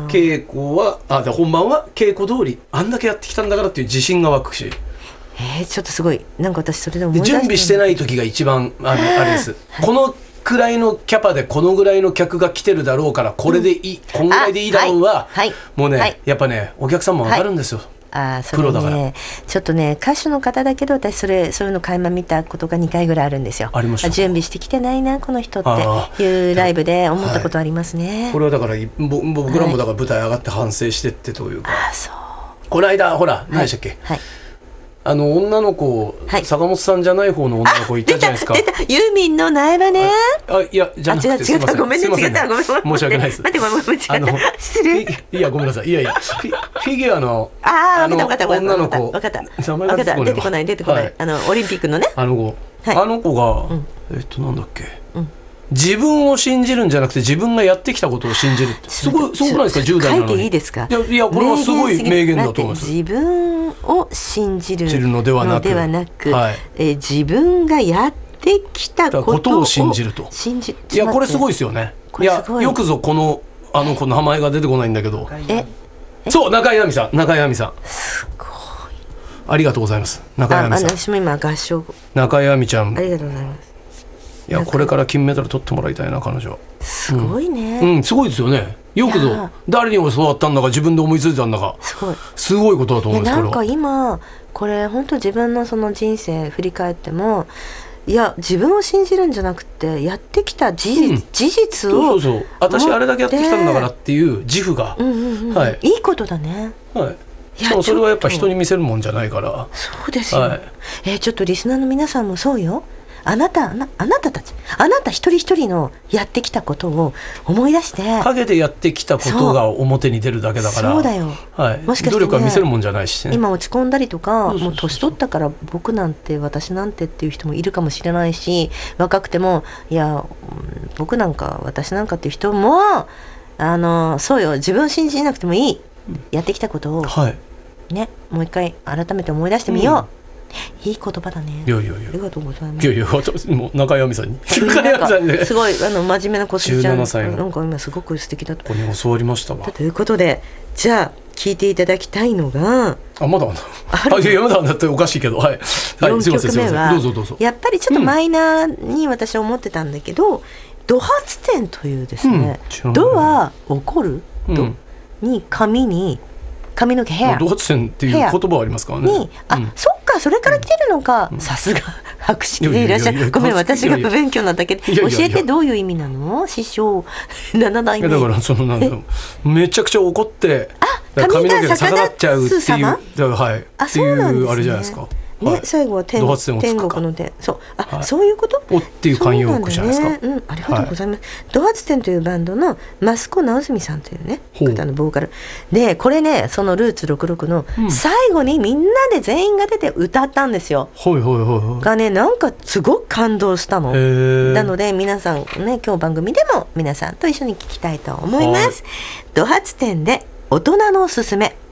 稽古はで本番は稽古通りあんだけやってきたんだからっていう自信が湧くし、 ちょっとすごいなんか私それで思い出して準備してない時が一番あれです、このくらいのキャパでこのぐらいの客が来てるだろうからこれでいい、こんぐらいでいいだろうは、もうね、やっぱねお客さんも分かるんですよ、 それね、プロだからちょっとね歌手の方だけど私そういうの垣間見たことが2回ぐらいあるんですよ。 ありました。 準備してきてないなこの人っていうライブで思ったことありますね。 これはだから僕らもだから舞台上がって反省してってというか、この間ほら何でしたっけ、女の子、坂本さんじゃない方の女の子いたじゃないですか。 出たユーミンの苗場ね。 いやじゃなくてすいません、 ごめんね、違った、ごめん、 申し訳ないです。 待って、ごめん、失礼。 いやごめんなさい、いやフィギュアの女の子、分かった、出てこない、オリンピックのね、あの子がなんだっけ、自分を信じるんじゃなくて自分がやってきたことを信じるって、すごくないですか、10代なのに。 書いていいですか。 いやこれはすごい名言だと思います。 自分を信じるのではなく、 自分がやってきたことを信じると。 いやこれすごいですよね。いやよくぞこの子の名前が出てこないんだけど、そう中井亜美さん、 すごい、 ありがとうございます。中井亜美さん、 私も今合唱、 中井亜美ちゃん、 ありがとうございます。 いやこれから金メダル取ってもらいたいな、彼女は。 すごいね、 すごいですよね。よくぞ誰に教わったんだか自分で思いついたんだか、すごいことだと思います。 なんか今これ本当自分のその人生振り返っても、いや自分を信じるんじゃなくてやってきた事実を、 私あれだけやってきたんだからっていう自負が、 いいことだね。 しかもそれはやっぱ人に見せるもんじゃないから。 そうですよ、ちょっとリスナーの皆さんもそうよ。あなた一人一人のやってきたことを思い出して、 陰でやってきたことが表に出るだけだから。 そうだよ、もしかして、 努力は見せるもんじゃないしね。 今落ち込んだりとか、もう年取ったから僕なんて私なんてっていう人もいるかもしれないし、若くてもいや僕なんか私なんかっていう人もそうよ、自分を信じなくてもいい、やってきたことを、ね、もう一回改めて思い出してみよう、いい言葉だね。 いやありがとうございます。 私も中井亜美さんにすごい真面目な子ちゃん、 17歳のなんか今すごく素敵だと。 ここに教わりましたわ。 ということで、じゃあ聞いていただきたいのが、 まだだっておかしいけど、 4曲目はどうぞ。やっぱりちょっとマイナーに私は思ってたんだけど、ド発点というですね、ドは起こる、ドに髪の毛ヘア、 ド発点っていう言葉はありますからね。 そっか、それから来てるのか、さすが博識でいらっしゃる。ごめん、私が不勉強なだけで。教えて、どういう意味なの、師匠。7代目。 だからめちゃくちゃ怒って髪の毛が逆立っちゃうっていう、っていうあれじゃないですか。 最後は天国の天、そういうことっていう慣用句じゃないですか。 ありがとうございます。ド発展というバンドの益子直澄さんというね方のボーカルで、これね、そのルーツ66の最後にみんなで全員が出て歌ったんですよ。がね、なんかすごく感動したの。なので皆さんね、今日番組でも皆さんと一緒に聞きたいと思います。ド発展で大人のおすすめ。